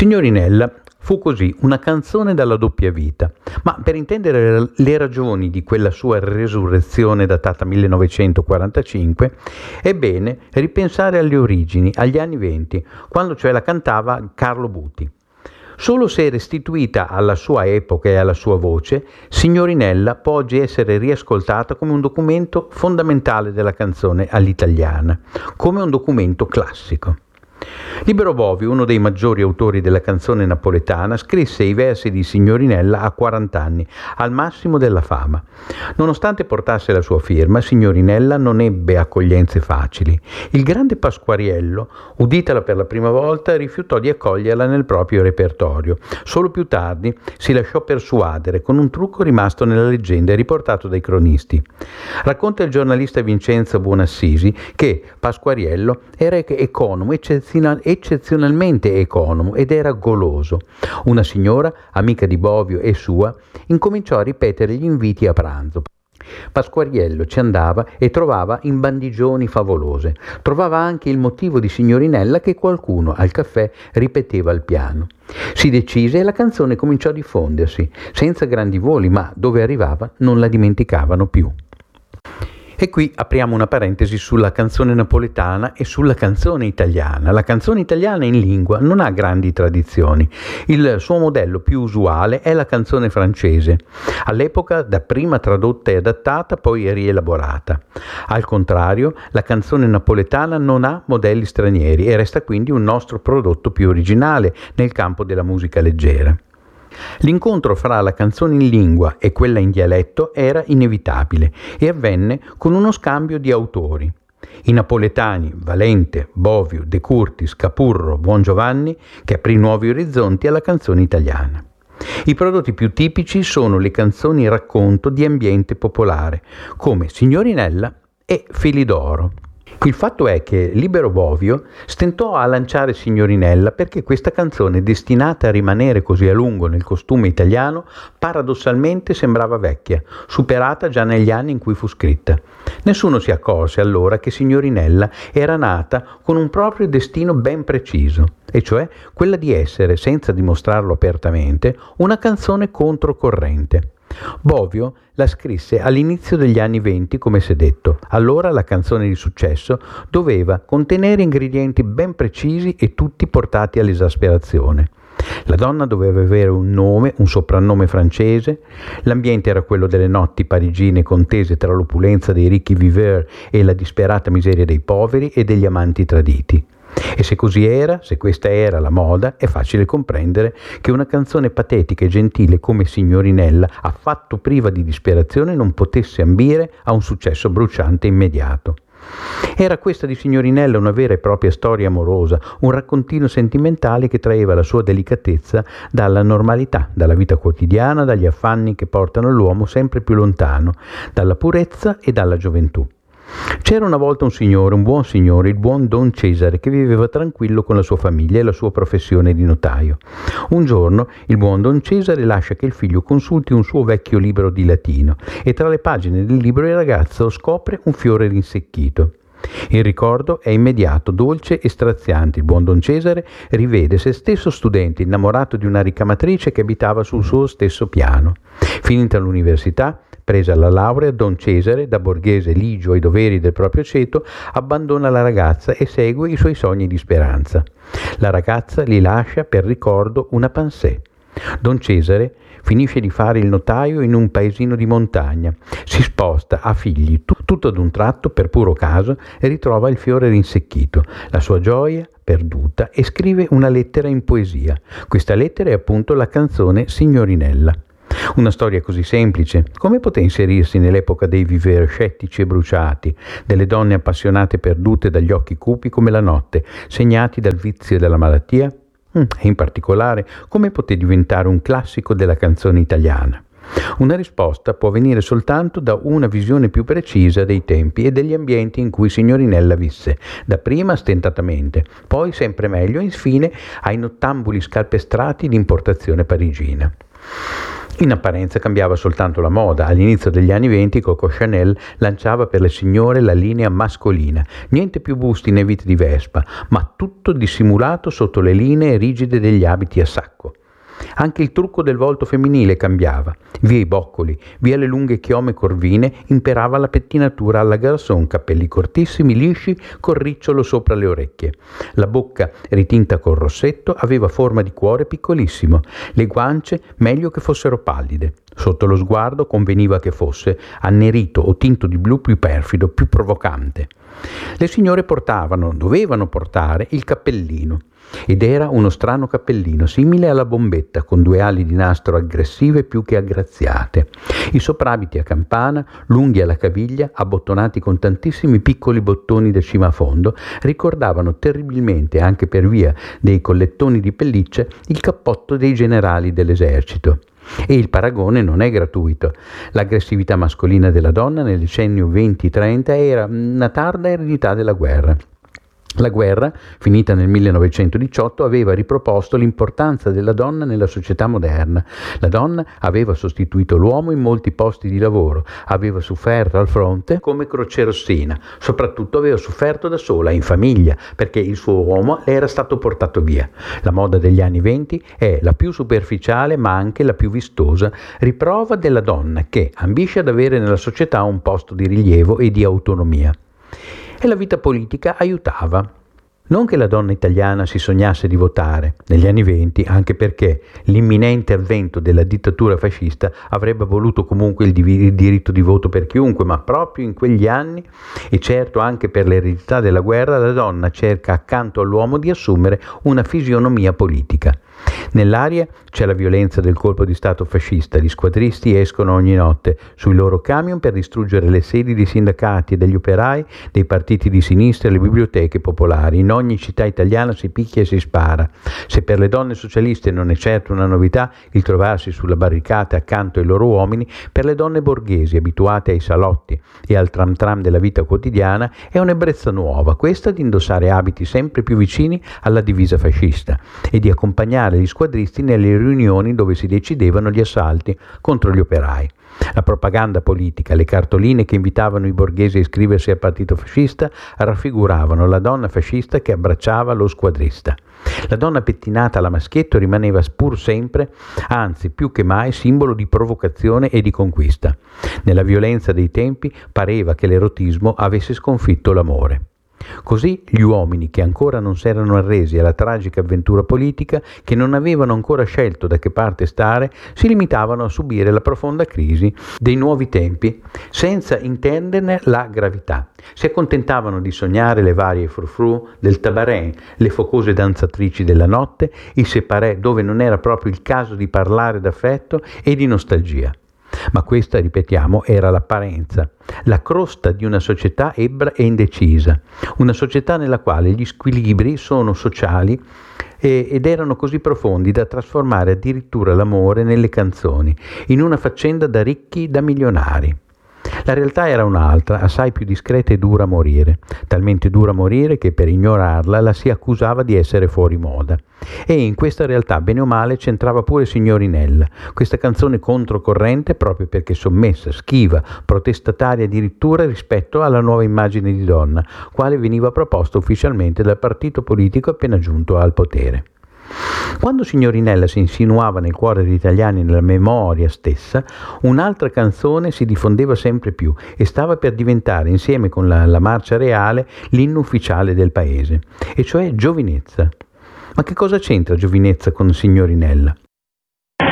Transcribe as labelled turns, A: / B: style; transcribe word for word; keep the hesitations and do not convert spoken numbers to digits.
A: Signorinella fu così una canzone dalla doppia vita, ma per intendere le ragioni di quella sua resurrezione datata millenovecentoquarantacinque è bene ripensare alle origini, agli anni venti, quando cioè la cantava Carlo Buti. Solo se restituita alla sua epoca e alla sua voce, Signorinella può oggi essere riascoltata come un documento fondamentale della canzone all'italiana, come un documento classico. Libero Bovio, uno dei maggiori autori della canzone napoletana, scrisse i versi di Signorinella a quaranta anni, al massimo della fama. Nonostante portasse la sua firma, Signorinella non ebbe accoglienze facili. Il grande Pasquariello, uditala per la prima volta, rifiutò di accoglierla nel proprio repertorio. Solo più tardi si lasciò persuadere con un trucco rimasto nella leggenda e riportato dai cronisti. Racconta il giornalista Vincenzo Buonassisi che Pasquariello era economo, eccezionale eccezionalmente economo ed era goloso. Una signora, amica di Bovio e sua, incominciò a ripetere gli inviti a pranzo. Pasquariello ci andava e trovava imbandigioni favolose. Trovava anche il motivo di Signorinella che qualcuno al caffè ripeteva al piano. Si decise e la canzone cominciò a diffondersi, senza grandi voli, ma dove arrivava non la dimenticavano più. E qui apriamo una parentesi sulla canzone napoletana e sulla canzone italiana. La canzone italiana in lingua non ha grandi tradizioni. Il suo modello più usuale è la canzone francese, all'epoca dapprima tradotta e adattata, poi rielaborata. Al contrario, la canzone napoletana non ha modelli stranieri e resta quindi un nostro prodotto più originale nel campo della musica leggera. L'incontro fra la canzone in lingua e quella in dialetto era inevitabile e avvenne con uno scambio di autori. I napoletani Valente, Bovio, De Curtis, Capurro, Buongiovanni, che aprì nuovi orizzonti alla canzone italiana. I prodotti più tipici sono le canzoni racconto di ambiente popolare, come Signorinella e Fili d'oro. Il fatto è che Libero Bovio stentò a lanciare Signorinella perché questa canzone, destinata a rimanere così a lungo nel costume italiano, paradossalmente sembrava vecchia, superata già negli anni in cui fu scritta. Nessuno si accorse allora che Signorinella era nata con un proprio destino ben preciso, e cioè quella di essere, senza dimostrarlo apertamente, una canzone controcorrente. Bovio la scrisse all'inizio degli anni venti, come si è detto. Allora la canzone di successo doveva contenere ingredienti ben precisi e tutti portati all'esasperazione. La donna doveva avere un nome, un soprannome francese, l'ambiente era quello delle notti parigine contese tra l'opulenza dei ricchi viveur e la disperata miseria dei poveri e degli amanti traditi. E se così era, se questa era la moda, è facile comprendere che una canzone patetica e gentile come Signorinella, affatto priva di disperazione, non potesse ambire a un successo bruciante e immediato. Era questa di Signorinella una vera e propria storia amorosa, un raccontino sentimentale che traeva la sua delicatezza dalla normalità, dalla vita quotidiana, dagli affanni che portano l'uomo sempre più lontano, dalla purezza e dalla gioventù. C'era una volta un signore, un buon signore, il buon Don Cesare, che viveva tranquillo con la sua famiglia e la sua professione di notaio. Un giorno il buon Don Cesare lascia che il figlio consulti un suo vecchio libro di latino e tra le pagine del libro il ragazzo scopre un fiore rinsecchito. Il ricordo è immediato, dolce e straziante. Il buon Don Cesare rivede se stesso studente innamorato di una ricamatrice che abitava sul suo stesso piano. Finita l'università, presa la laurea, Don Cesare, da borghese ligio ai doveri del proprio ceto, abbandona la ragazza e segue i suoi sogni di speranza. La ragazza gli lascia per ricordo una pensée. Don Cesare finisce di fare il notaio in un paesino di montagna, si sposta, ha figli, tutto ad un tratto, per puro caso, ritrova il fiore rinsecchito, la sua gioia perduta, e scrive una lettera in poesia. Questa lettera è appunto la canzone Signorinella. Una storia così semplice, come poté inserirsi nell'epoca dei viveri scettici e bruciati, delle donne appassionate perdute dagli occhi cupi come la notte, segnati dal vizio e dalla malattia? E in particolare, come poté diventare un classico della canzone italiana? Una risposta può venire soltanto da una visione più precisa dei tempi e degli ambienti in cui Signorinella visse, dapprima stentatamente, poi sempre meglio e infine ai nottambuli scalpestrati di importazione parigina. In apparenza cambiava soltanto la moda. All'inizio degli anni venti Coco Chanel lanciava per le signore la linea mascolina, niente più busti né viti di Vespa, ma tutto dissimulato sotto le linee rigide degli abiti a sacco. Anche il trucco del volto femminile cambiava. Via i boccoli, via le lunghe chiome corvine, imperava la pettinatura alla garçon, capelli cortissimi, lisci, col ricciolo sopra le orecchie. La bocca, ritinta col rossetto, aveva forma di cuore piccolissimo, le guance meglio che fossero pallide. Sotto lo sguardo conveniva che fosse annerito o tinto di blu più perfido, più provocante. Le signore portavano, dovevano portare, il cappellino. Ed era uno strano cappellino, simile alla bombetta, con due ali di nastro aggressive più che aggraziate. I soprabiti a campana, lunghi alla caviglia, abbottonati con tantissimi piccoli bottoni da cima a fondo, ricordavano terribilmente, anche per via dei collettoni di pellicce, il cappotto dei generali dell'esercito. E il paragone non è gratuito. L'aggressività mascolina della donna nel decennio venti trenta era una tarda eredità della guerra. La guerra, finita nel millenovecentodiciotto, aveva riproposto l'importanza della donna nella società moderna. La donna aveva sostituito l'uomo in molti posti di lavoro, aveva sofferto al fronte come crocerossina, soprattutto aveva sofferto da sola, in famiglia, perché il suo uomo le era stato portato via. La moda degli anni venti è la più superficiale ma anche la più vistosa riprova della donna che ambisce ad avere nella società un posto di rilievo e di autonomia. E la vita politica aiutava. Non che la donna italiana si sognasse di votare negli anni venti, anche perché l'imminente avvento della dittatura fascista avrebbe voluto comunque il, div- il diritto di voto per chiunque, ma proprio in quegli anni, e certo anche per l'eredità della guerra, la donna cerca accanto all'uomo di assumere una fisionomia politica. Nell'aria c'è la violenza del colpo di stato fascista. Gli squadristi escono ogni notte sui loro camion per distruggere le sedi dei sindacati e degli operai, dei partiti di sinistra e le biblioteche popolari. In ogni città italiana si picchia e si spara. Se per le donne socialiste non è certo una novità il trovarsi sulla barricata accanto ai loro uomini, per le donne borghesi abituate ai salotti e al tram tram della vita quotidiana è un'ebbrezza nuova, questa di indossare abiti sempre più vicini alla divisa fascista e di accompagnare gli squadristi nelle riunioni dove si decidevano gli assalti contro gli operai. La propaganda politica, le cartoline che invitavano i borghesi a iscriversi al partito fascista raffiguravano la donna fascista che abbracciava lo squadrista. La donna pettinata alla maschietto rimaneva pur sempre, anzi più che mai, simbolo di provocazione e di conquista. Nella violenza dei tempi pareva che l'erotismo avesse sconfitto l'amore. Così gli uomini che ancora non si erano arresi alla tragica avventura politica, che non avevano ancora scelto da che parte stare, si limitavano a subire la profonda crisi dei nuovi tempi senza intenderne la gravità. Si accontentavano di sognare le varie frou-frou del tabaret, le focose danzatrici della notte, i separé dove non era proprio il caso di parlare d'affetto e di nostalgia. Ma questa, ripetiamo, era l'apparenza, la crosta di una società ebbra e indecisa, una società nella quale gli squilibri sono sociali e, ed erano così profondi da trasformare addirittura l'amore nelle canzoni, in una faccenda da ricchi, da milionari. La realtà era un'altra, assai più discreta e dura a morire, talmente dura a morire che per ignorarla la si accusava di essere fuori moda. E in questa realtà, bene o male, c'entrava pure Signorinella, questa canzone controcorrente proprio perché sommessa, schiva, protestataria addirittura rispetto alla nuova immagine di donna, quale veniva proposta ufficialmente dal partito politico appena giunto al potere. Quando Signorinella si insinuava nel cuore degli italiani e nella memoria stessa, un'altra canzone si diffondeva sempre più e stava per diventare, insieme con la, la marcia reale, l'inno ufficiale del paese, e cioè Giovinezza. Ma che cosa c'entra Giovinezza con Signorinella?